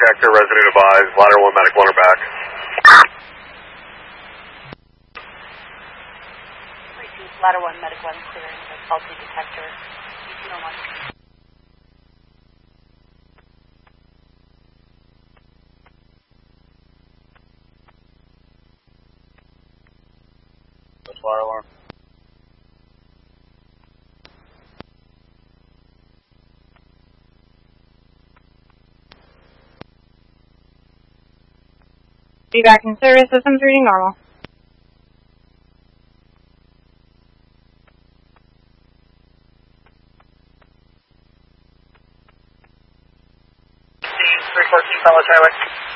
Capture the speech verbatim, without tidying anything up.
reactor, resident advised, ladder one, medic one are back. Ladder one, medic one, clearing the faulty detector. eighteen oh one. Fire alarm. Be back in service, systems reading normal. three fourteen Fellows Highway.